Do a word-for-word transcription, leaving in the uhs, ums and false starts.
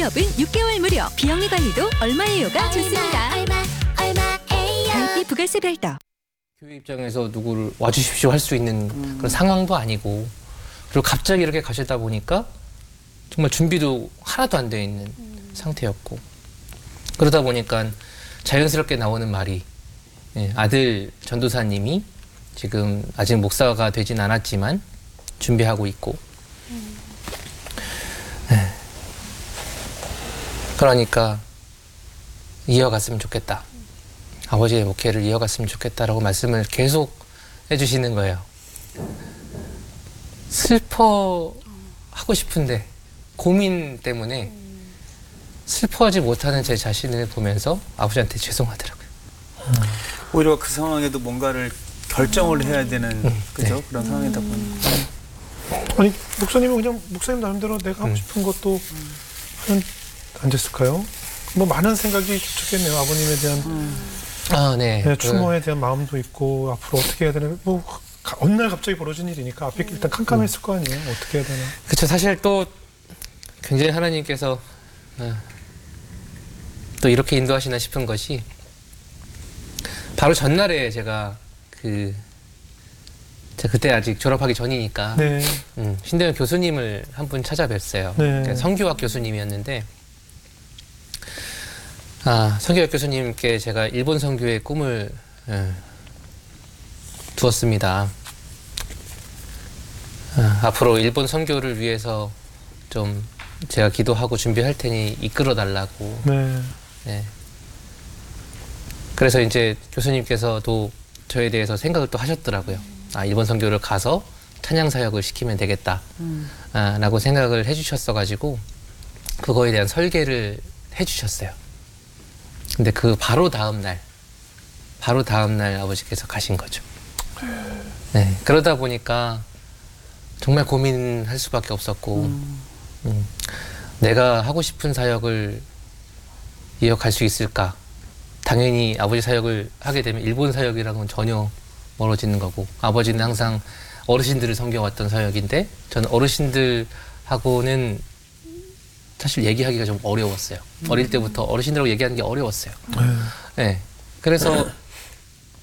기업은 육 개월 무료, 비영리 관리도 얼마예요가 좋습니다. 얼마, 얼마예요? 가입비 부가세 별도. 교회 입장에서 누구를 와주십시오 할 수 있는 음. 그런 상황도 아니고, 그리고 갑자기 이렇게 가시다 보니까 정말 준비도 하나도 안 되어 있는 음. 상태였고, 그러다 보니까 자연스럽게 나오는 말이, 예, 아들 전도사님이 지금 아직 목사가 되진 않았지만 준비하고 있고, 음. 예. 그러니까 이어갔으면 좋겠다. 아버지의 목회를 이어갔으면 좋겠다라고 말씀을 계속 해주시는 거예요. 슬퍼하고 싶은데 고민 때문에 슬퍼하지 못하는 제 자신을 보면서 아버지한테 죄송하더라고요. 오히려 그 상황에도 뭔가를 결정을 해야 되는 음, 그죠? 네. 그런 상황이다 보니까. 아니 목사님은 그냥 목사님 나름대로 내가 하고 음. 싶은 것도 하면 안 됐을까요? 뭐 많은 생각이 좋겠네요. 아버님에 대한 음. 아, 네. 네, 추모에 대한 마음도 있고 앞으로 어떻게 해야 되나 뭐 가- 어느 날 갑자기 벌어진 일이니까 앞에 일단 캄캄했을 거 아니에요. 어떻게 해야 되나. 그렇죠. 사실 또 굉장히 하나님께서 어, 또 이렇게 인도하시나 싶은 것이, 바로 전날에 제가 그 제가 그때 아직 졸업하기 전이니까 네, 음, 신대현 교수님을 한 분 찾아뵀어요. 네. 그러니까 성교학 교수님이었는데, 아, 성교학 교수님께 제가 일본 선교의 꿈을 예, 두었습니다. 아, 앞으로 일본 선교를 위해서 좀 제가 기도하고 준비할 테니 이끌어 달라고. 네, 네. 그래서 이제 교수님께서도 저에 대해서 생각을 또 하셨더라고요. 아, 일본 선교를 가서 찬양 사역을 시키면 되겠다. 음. 아, 라고 생각을 해주셨어가지고 그거에 대한 설계를 해주셨어요. 근데 그 바로 다음 날, 바로 다음 날 아버지께서 가신 거죠. 네. 그러다 보니까 정말 고민할 수밖에 없었고, 음. 음, 내가 하고 싶은 사역을 이어갈 수 있을까? 당연히 아버지 사역을 하게 되면 일본 사역이랑은 전혀 멀어지는 거고, 아버지는 항상 어르신들을 섬겨왔던 사역인데 저는 어르신들하고는 사실 얘기하기가 좀 어려웠어요. 음. 어릴 때부터 어르신들하고 얘기하는 게 어려웠어요. 네. 네. 그래서